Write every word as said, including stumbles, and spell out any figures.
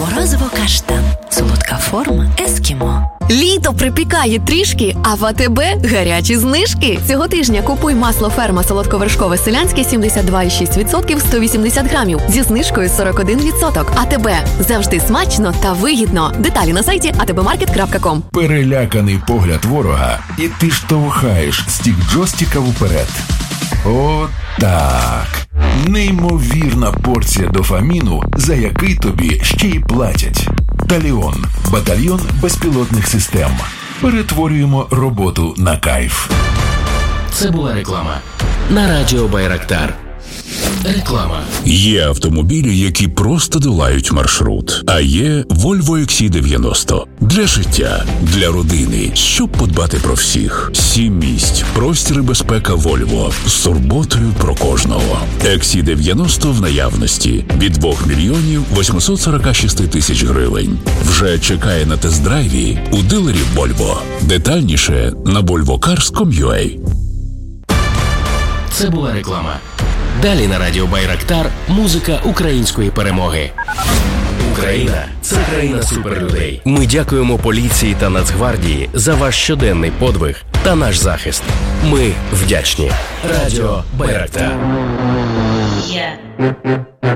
Морозиво каштан. Солодка форма ескімо. Літо припікає трішки, а в АТБ гарячі знижки. Цього тижня купуй масло «Ферма» солодковершкове селянське сімдесят два і шість відсотків сто вісімдесят грамів зі знижкою сорок один відсоток. АТБ. Завжди смачно та вигідно. Деталі на сайті а те бе маркет крапка ком. Переляканий погляд ворога, і ти штовхаєш стік джойстика вперед. О, так. Неймовірна порція дофаміну, за який тобі ще й платять. Таліон. Батальйон безпілотних систем. Перетворюємо роботу на кайф. Це була реклама на радіо Байрактар. Реклама. Є автомобілі, які просто долають маршрут. А є Volvo ікс сі дев'яносто. Для життя, для родини, щоб подбати про всіх. Сім місць, простір і безпека Volvo. З турботою про кожного. ікс сі дев'яносто в наявності. Від двох мільйонів восьмисот сорок шість тисяч гривень. Вже чекає на тест-драйві у дилерів Volvo. Детальніше на volvo cars крапка ком крапка ю а. Це була реклама. Далі на радіо Байрактар музика української перемоги. Україна – це країна суперлюдей. Ми дякуємо поліції та Нацгвардії за ваш щоденний подвиг та наш захист. Ми вдячні. Радіо Байрактар. Yeah.